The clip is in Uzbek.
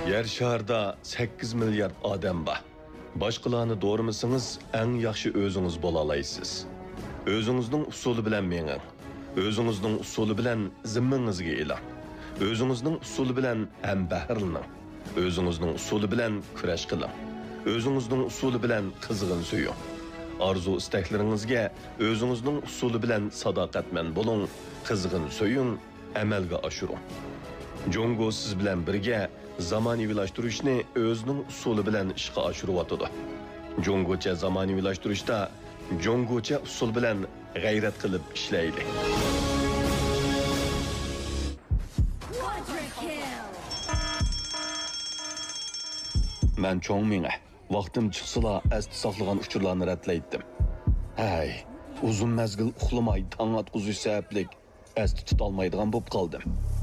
Yer şarda 8 milyard odam bor. Boshqalarni do'rimisingiz, eng yaxshi o'zingiz bo'la olasiz. O'zingizning usuli bilan menging. O'zingizning usuli bilan zimmangizga e'lon. O'zingizning usuli bilan ham bahrlaning. O'zingizning usuli bilan kurash qiling. O'zingizning usuli bilan qizg'in suying. Arzu istaklaringizga o'zingizning usuli bilan sadoqatman bo'ling, qizg'in suying, amalga oshiring. Jongo siz bilan birga zamonaviylashtirishni o'zining usuli bilan ishga oshiryotdi. Jongocha zamonaviylashtirishda jongocha usul bilan g'ayrat qilib ishlaydi. Men cho'ng menga vaqtim chiqsala asti saqlagan uchurlarni ratlaydim. Hay, uzun mazgil uxlamay tong atquzish sabablik asti tutolmaydigan bo'lib qoldim.